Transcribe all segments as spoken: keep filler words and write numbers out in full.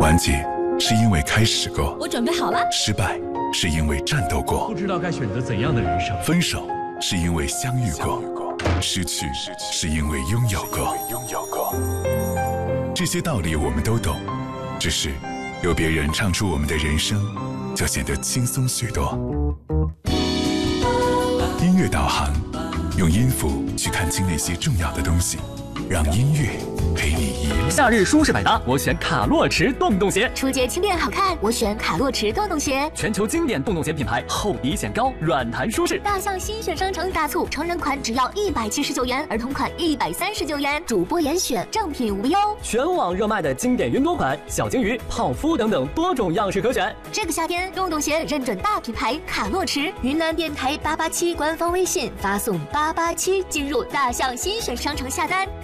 完结是因为开始过， 我准备好了。 失败是因为战斗过， 不知道该选择怎样的人生。 分手是因为相遇过，失去是因为拥有过。这些道理我们都懂，只是有别人唱出我们的人生，就显得轻松许多。音乐导航，用音符去看清那些重要的东西，让音乐陪你一路。 夏日舒适百搭，我选卡洛驰洞洞鞋。 初阶轻便好看，我选卡洛驰洞洞鞋。 全球经典洞洞鞋品牌，厚底显高，软弹舒适。 大象新选商城大促，成人款只要一百七十九元，儿童款一百三十九元，主播严选，正品无忧。 全网热卖的经典云朵款、小金鱼、泡芙等等多种样式可选。 这个夏天，洞洞鞋认准大品牌卡洛驰，云南电台八八七官方微信发送八八七进入大象新选商城下单。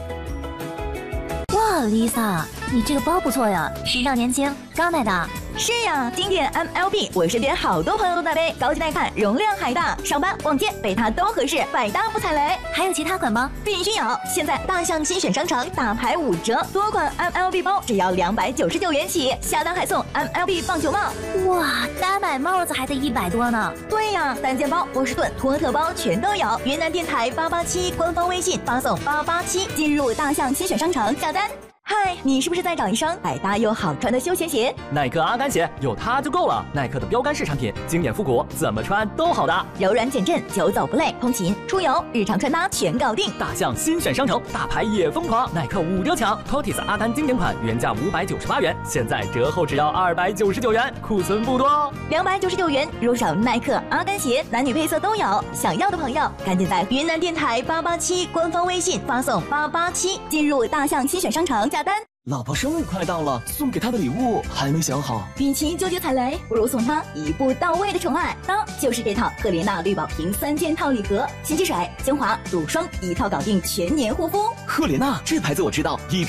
哇 ，Lisa， 你这个包不错呀，时尚年轻，刚买的。 是呀，经典 M L B， 我身边好多朋友都在背，高级耐看，容量还大，上班逛街背它都合适，百搭不踩雷。 还有其他款吗？ 必须有！现在大象新选商城大牌五折，多款 M L B 包只要两百九十九元起，下单还送 M L B 棒球帽。 哇，单买帽子还得一百多呢。 对呀，单肩包、波士顿、托特包全都有。云南电台八八七官方微信发送八八七进入大象新选商城下单。嗨，你是不是在找一双百搭又好穿的休闲鞋？ 耐克阿甘鞋有它就够了。耐克的标杆式产品，经典复古，怎么穿都好搭， 柔软减震，久走不累，通勤、出游、日常穿搭全搞定。 大象新选商城，大牌也疯狂，耐克五折抢 ，T O T I S 阿甘经典款原价五百九十八元，现在折后只要二百九十九元，库存不多哦。 两百九十九元，入手耐克阿甘鞋，男女配色都有。想要的朋友，赶紧在云南电台八八七官方微信发送八八七进入大象新选商城下单。 老婆生日快到了，送给她的礼物还没想好。 与其纠结踩雷，不如送她一步到位的宠爱。当就是这套赫莲娜绿宝瓶三件套礼盒，洗洗水、精华、乳霜一套搞定，全年护肤。 赫莲娜这牌子我知道，一